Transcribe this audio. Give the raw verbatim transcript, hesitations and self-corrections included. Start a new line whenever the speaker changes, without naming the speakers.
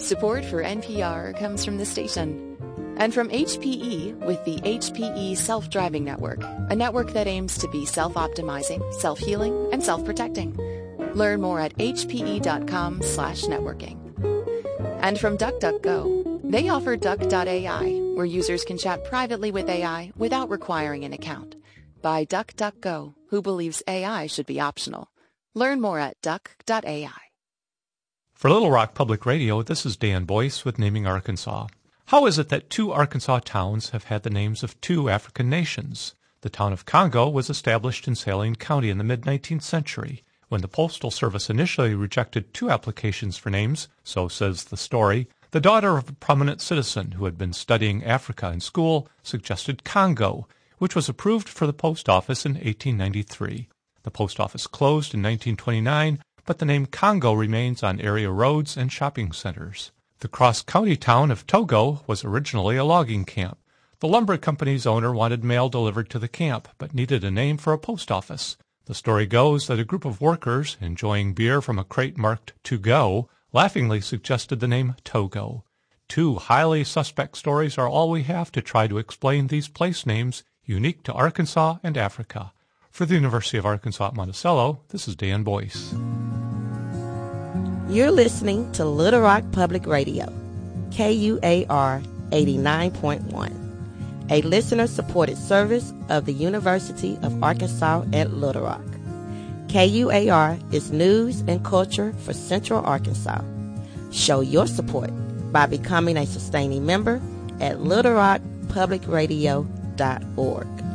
Support for N P R comes from the station and from H P E with the H P E Self-Driving Network, a network that aims to be self-optimizing, self-healing, and self-protecting. Learn more at hpe.com slash networking. And from DuckDuckGo, they offer Duck dot A I, where users can chat privately with A I without requiring an account. By DuckDuckGo, who believes A I should be optional. Learn more at duck dot A I.
For Little Rock Public Radio, this is Dan Boyce with Naming Arkansas. How is it that two Arkansas towns have had the names of two African nations? The town of Congo was established in Saline County in the mid-nineteenth century. When the Postal Service initially rejected two applications for names, so says the story, the daughter of a prominent citizen who had been studying Africa in school suggested Congo, which was approved for the post office in eighteen ninety-three. The post office closed in nineteen twenty-nine, but the name Congo remains on area roads and shopping centers. The cross-county town of Togo was originally a logging camp. The lumber company's owner wanted mail delivered to the camp, but needed a name for a post office. The story goes that a group of workers, enjoying beer from a crate marked To Go, laughingly suggested the name Togo. Two highly suspect stories are all we have to try to explain these place names unique to Arkansas and Africa. For the University of Arkansas at Monticello, this is Dan Boyce.
You're listening to Little Rock Public Radio, K U A R eighty-nine point one, a listener-supported service of the University of Arkansas at Little Rock. K U A R is news and culture for Central Arkansas. Show your support by becoming a sustaining member at little rock public radio dot org.